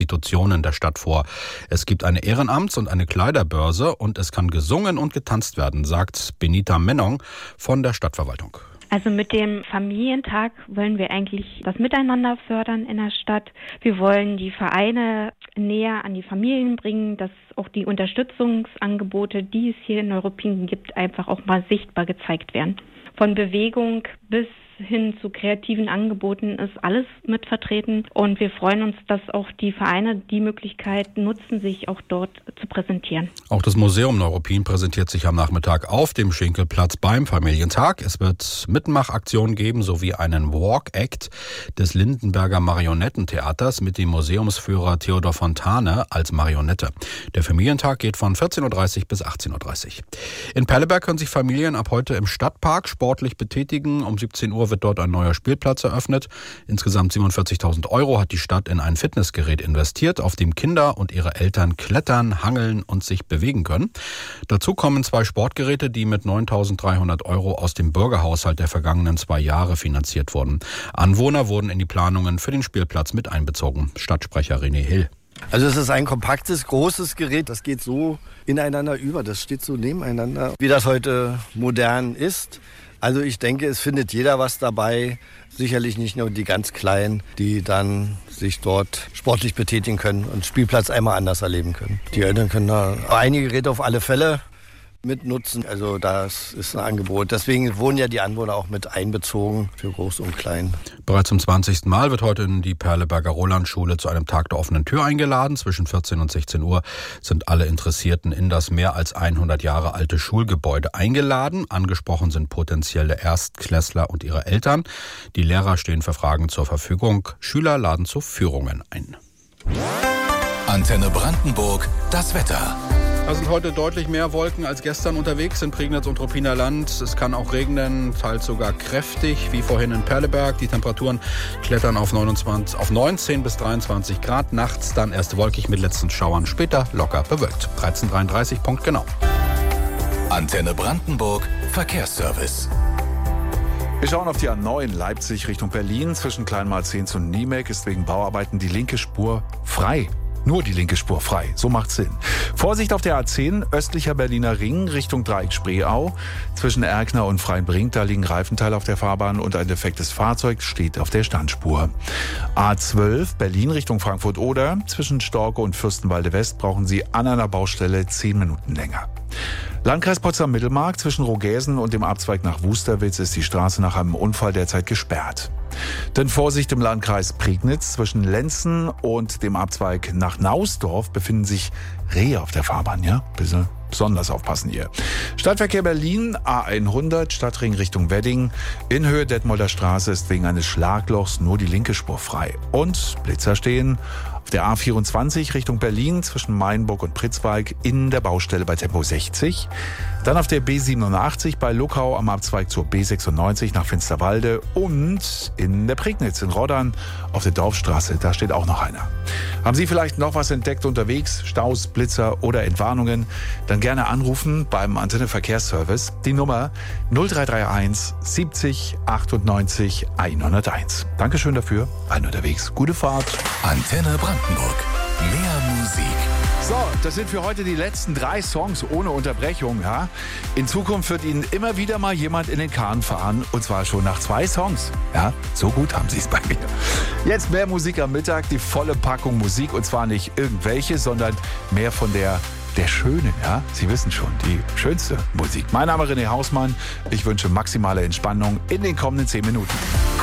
Institutionen der Stadt vor. Es gibt eine Ehrenamts- und eine Kleiderbörse und es kann gesungen und getanzt werden, sagt Benita Mennong von der Stadtverwaltung. Also mit dem Familientag wollen wir eigentlich das Miteinander fördern in der Stadt. Wir wollen die Vereine näher an die Familien bringen, dass auch die Unterstützungsangebote, die es hier in Neuruppin gibt, einfach auch mal sichtbar gezeigt werden. Von Bewegung bis hin zu kreativen Angeboten ist alles mit vertreten und wir freuen uns, dass auch die Vereine die Möglichkeit nutzen, sich auch dort zu präsentieren. Auch das Museum Neuruppin präsentiert sich am Nachmittag auf dem Schinkelplatz beim Familientag. Es wird Mitmachaktionen geben sowie einen Walk-Act des Lindenberger Marionettentheaters mit dem Museumsführer Theodor Fontane als Marionette. Der Familientag geht von 14.30 Uhr bis 18.30 Uhr. In Perleberg können sich Familien ab heute im Stadtpark sportlich betätigen. Um 17 Uhr wird dort ein neuer Spielplatz eröffnet. Insgesamt 47.000 € hat die Stadt in ein Fitnessgerät investiert, auf dem Kinder und ihre Eltern klettern, hangeln und sich bewegen können. Dazu kommen 2 Sportgeräte, die mit 9.300 € aus dem Bürgerhaushalt der vergangenen 2 Jahre finanziert wurden. Anwohner wurden in die Planungen für den Spielplatz mit einbezogen. Stadtsprecher René Hill. Also es ist ein kompaktes, großes Gerät, das geht so ineinander über, das steht so nebeneinander, wie das heute modern ist. Also ich denke, es findet jeder was dabei, sicherlich nicht nur die ganz Kleinen, die dann sich dort sportlich betätigen können und Spielplatz einmal anders erleben können. Die Eltern können da einige Geräte auf alle Fälle mitnutzen, also das ist ein Angebot. Deswegen wurden ja die Anwohner auch mit einbezogen für Groß und Klein. Bereits zum 20. Mal wird heute in die Perleberger Rolandschule zu einem Tag der offenen Tür eingeladen. Zwischen 14 und 16 Uhr sind alle Interessierten in das mehr als 100 Jahre alte Schulgebäude eingeladen. Angesprochen sind potenzielle Erstklässler und ihre Eltern. Die Lehrer stehen für Fragen zur Verfügung. Schüler laden zu Führungen ein. Antenne Brandenburg, das Wetter. Da sind heute deutlich mehr Wolken als gestern unterwegs in Prignitz und Ruppiner Land. Es kann auch regnen, teils sogar kräftig, wie vorhin in Perleberg. Die Temperaturen klettern auf 19 bis 23 Grad. Nachts dann erst wolkig mit letzten Schauern, später locker bewölkt. 13:33, Punkt genau. Antenne Brandenburg, Verkehrsservice. Wir schauen auf die A9 Leipzig Richtung Berlin. Zwischen Kleinmalzens und Niemek ist wegen Bauarbeiten die linke Spur frei. Nur die linke Spur frei, so macht Sinn. Vorsicht auf der A10, östlicher Berliner Ring Richtung Dreieck Spreeau. Zwischen Erkner und Freienbrink, da liegen Reifenteile auf der Fahrbahn und ein defektes Fahrzeug steht auf der Standspur. A12 Berlin Richtung Frankfurt-Oder. Zwischen Storke und Fürstenwalde West brauchen Sie an einer Baustelle 10 Minuten länger. Landkreis Potsdam-Mittelmark, zwischen Rogäsen und dem Abzweig nach Wusterwitz ist die Straße nach einem Unfall derzeit gesperrt. Denn Vorsicht im Landkreis Prignitz, zwischen Lenzen und dem Abzweig nach Nausdorf befinden sich Rehe auf der Fahrbahn, ja? Bitte besonders aufpassen hier. Stadtverkehr Berlin, A100, Stadtring Richtung Wedding. In Höhe Detmolder Straße ist wegen eines Schlaglochs nur die linke Spur frei. Und Blitzer stehen auf der A24 Richtung Berlin zwischen Mainburg und Pritzwalk in der Baustelle bei Tempo 60. Dann auf der B87 bei Luckau am Abzweig zur B96 nach Finsterwalde und in der Prignitz in Roddern auf der Dorfstraße, da steht auch noch einer. Haben Sie vielleicht noch was entdeckt unterwegs, Staus, Blitzer oder Entwarnungen? Dann gerne anrufen beim Antenne Verkehrsservice. Die Nummer 0331 70 98 101. Dankeschön dafür. Ein unterwegs. Gute Fahrt. Antenne Brandenburg. Mehr Musik. So, das sind für heute die letzten 3 Songs ohne Unterbrechung. Ja? In Zukunft wird Ihnen immer wieder mal jemand in den Kahn fahren. Und zwar schon nach 2 Songs. Ja, so gut haben Sie es bei mir. Jetzt mehr Musik am Mittag. Die volle Packung Musik. Und zwar nicht irgendwelche, sondern mehr von der schönen. Ja? Sie wissen schon, die schönste Musik. Mein Name ist René Hausmann. Ich wünsche maximale Entspannung in den kommenden 10 Minuten.